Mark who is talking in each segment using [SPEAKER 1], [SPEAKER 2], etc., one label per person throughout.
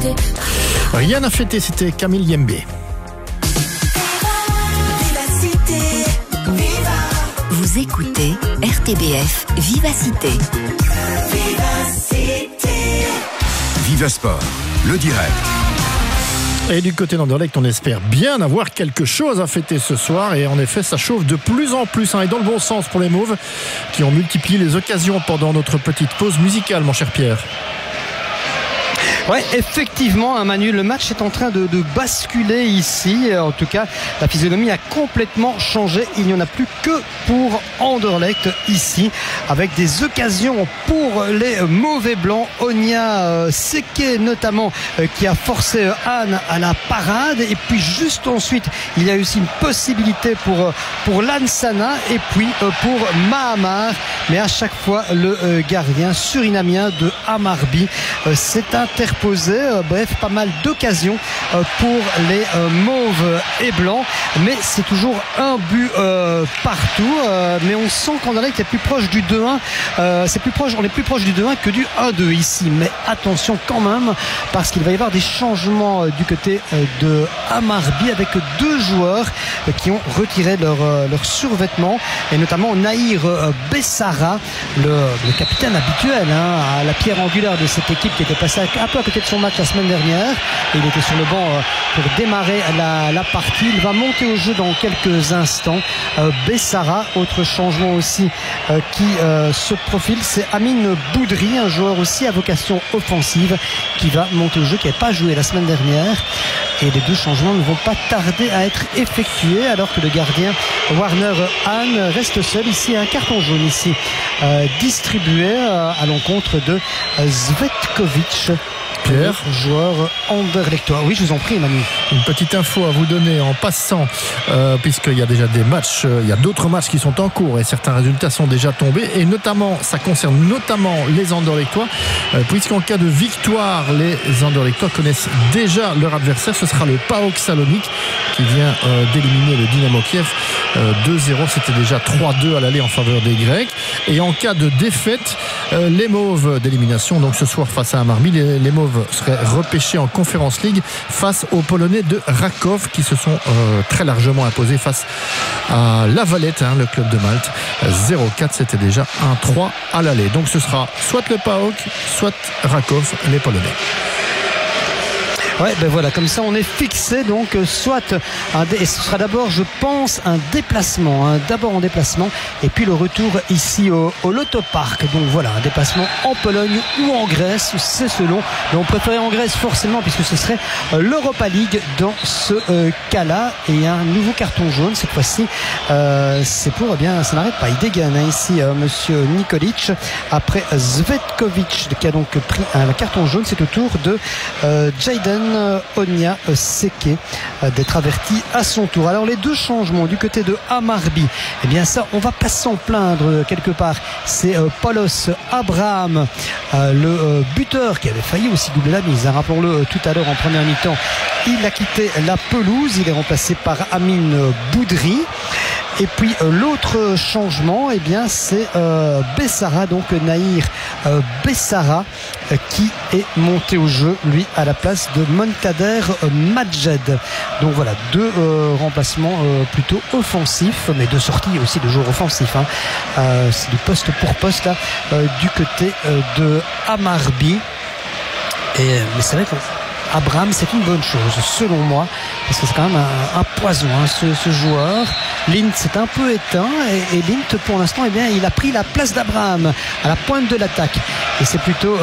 [SPEAKER 1] Rien n'a fêté, c'était Camille Yembe.
[SPEAKER 2] Vous écoutez RTBF Vivacité.
[SPEAKER 3] Viva Sport, le direct.
[SPEAKER 1] Et du côté d'Anderlecht, on espère bien avoir quelque chose à fêter ce soir. Et en effet, ça chauffe de plus en plus. Et dans le bon sens pour les Mauves, qui ont multiplié les occasions pendant notre petite pause musicale, mon cher Pierre.
[SPEAKER 4] Ouais, effectivement, Manu, le match est en train de basculer ici. En tout cas, la physionomie a complètement changé. Il n'y en a plus que pour Anderlecht ici, avec des occasions pour les mauvais blancs. Onia Seke notamment, qui a forcé Anne à la parade. Et puis juste ensuite, il y a aussi une possibilité pour Lansana et puis pour Mahamar. Mais à chaque fois, le gardien surinamien de Hammarby s'est interposé. Bref, pas mal d'occasions pour les mauves et blancs, mais c'est toujours un but partout. Mais on sent qu'Anderlecht est plus proche du 2-1. On est plus proche du 2-1 que du 1-2 ici. Mais attention quand même, parce qu'il va y avoir des changements du côté de Hammarby avec deux joueurs qui ont retiré leur survêtement, et notamment Nahir Bessara, le capitaine habituel, à la pierre angulaire de cette équipe, qui était passé un peu à côté de son match la semaine dernière. Il était sur le banc pour démarrer la partie. Il va monter au jeu dans quelques instants. Bessara, autre changement aussi qui se profile, c'est Amine Boudry, un joueur aussi à vocation offensive, qui va monter au jeu, qui n'avait pas joué la semaine dernière. Et les deux changements ne vont pas tarder à être effectués, alors que le gardien Warner Hahn reste seul. Ici, un carton jaune ici distribué à l'encontre de Zvetkovic,
[SPEAKER 1] Pierre,
[SPEAKER 4] joueur anderlechtois. Oui, je vous en prie, Manu.
[SPEAKER 1] Une petite info à vous donner en passant, puisqu'il y a déjà des matchs, il y a d'autres matchs qui sont en cours et certains résultats sont déjà tombés, et notamment, ça concerne notamment les Anderlechtois, puisqu'en cas de victoire, les Anderlechtois connaissent déjà leur adversaire. Ce sera le PAOK Salonique qui vient d'éliminer le Dynamo Kiev 2-0. C'était déjà 3-2 à l'aller en faveur des Grecs. Et en cas de défaite, les Mauves d'élimination, donc ce soir face à Hammarby, les Mauves seraient repêchés en Conference League face aux Polonais de Rakov, qui se sont très largement imposés face à La Valette, le club de Malte. 0-4, c'était déjà 1-3 à l'aller. Donc ce sera soit le PAOK, soit Rakov, les Polonais.
[SPEAKER 4] Ouais, ben voilà, comme ça on est fixé. Donc soit et ce sera d'abord, je pense, un déplacement, d'abord en déplacement, et puis le retour ici au Lotto Park. Donc voilà, un déplacement en Pologne ou en Grèce, c'est selon. Mais on préférait en Grèce forcément, puisque ce serait l'Europa League dans ce cas-là. Et un nouveau carton jaune cette fois-ci, c'est pour, ça n'arrête pas, il dégaine ici monsieur Nikolic, après Zvetkovic, qui a donc pris un carton jaune. C'est au tour de Jayden Onia Seke d'être averti à son tour. Alors les deux changements du côté de Hammarby, ça, on va pas s'en plaindre quelque part. C'est Paulos Abraham, le buteur, qui avait failli aussi doubler la mise, rappelons-le, tout à l'heure en première mi-temps. Il a quitté la pelouse, il est remplacé par Amine Boudry. Et puis l'autre changement, c'est Bessara, donc Nahir Bessara, qui est monté au jeu, lui, à la place de Monkader Majed. Donc voilà, deux remplacements plutôt offensifs, mais deux sorties aussi de joueurs offensifs. C'est du poste pour poste là, du côté de Hammarby. Mais c'est vrai que Abraham, c'est une bonne chose selon moi, parce que c'est quand même un poison, ce joueur. Lint s'est un peu éteint, et Lint pour l'instant, il a pris la place d'Abraham à la pointe de l'attaque, et c'est plutôt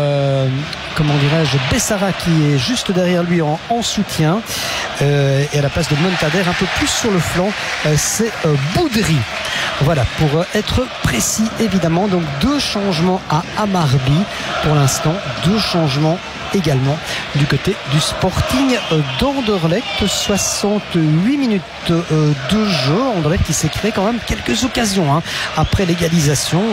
[SPEAKER 4] Bessara qui est juste derrière lui en soutien, et à la place de Montader un peu plus sur le flanc, c'est Boudry. Voilà, pour être précis évidemment. Donc deux changements à Hammarby pour l'instant, deux changements également du côté du Sporting d'Anderlecht. 68 minutes de jeu. Anderlecht qui s'est créé quand même quelques occasions après l'égalisation.